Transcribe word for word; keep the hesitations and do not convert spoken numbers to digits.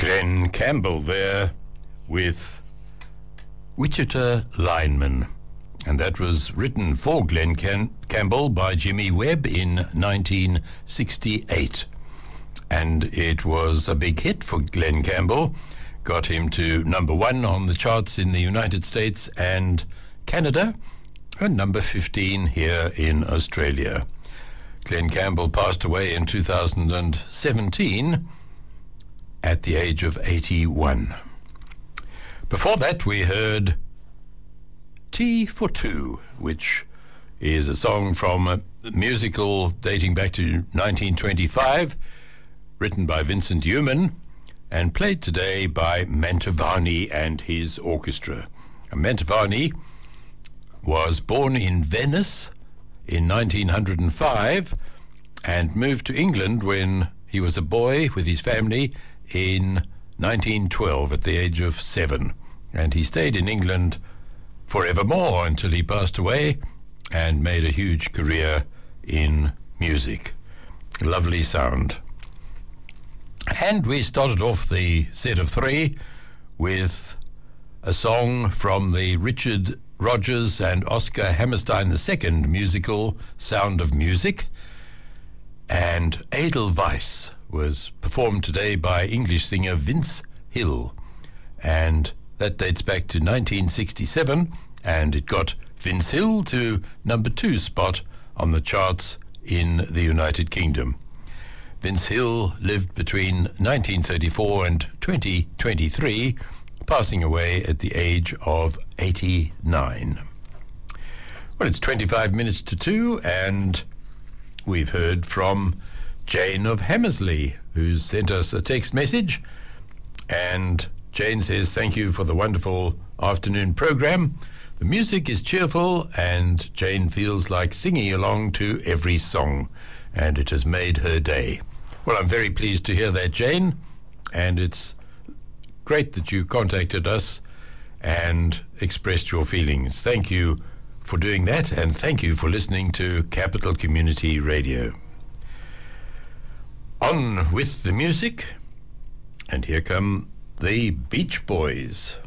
Glenn Campbell there with Wichita Lineman. And that was written for Glenn Cam- Campbell by Jimmy Webb in nineteen sixty-eight. And it was a big hit for Glenn Campbell. Got him to number one on the charts in the United States and Canada, and number fifteen here in Australia. Glenn Campbell passed away in two thousand seventeen at the age of eighty-one. Before that, we heard Tea for Two, which is a song from a musical dating back to nineteen twenty-five, written by Vincent Youmans and played today by Mantovani and his orchestra. And Mantovani was born in Venice in nineteen oh five and moved to England when he was a boy with his family in nineteen twelve at the age of seven. And he stayed in England forevermore until he passed away and made a huge career in music. Lovely sound. And we started off the set of three with a song from the Richard Rodgers and Oscar Hammerstein the Second musical Sound of Music. And Edelweiss was performed today by English singer Vince Hill. And that dates back to nineteen sixty-seven, and it got Vince Hill to number two spot on the charts in the United Kingdom. Vince Hill lived between nineteen thirty-four and twenty twenty-three, passing away at the age of eighty-nine. Well, it's twenty-five minutes to two, and we've heard from Jane of Hammersley, who's sent us a text message. And Jane says, thank you for the wonderful afternoon program. The music is cheerful, and Jane feels like singing along to every song, and it has made her day. Well, I'm very pleased to hear that, Jane, and it's great that you contacted us and expressed your feelings. Thank you for doing that, and thank you for listening to Capital Community Radio. On with the music, and here come the Beach Boys.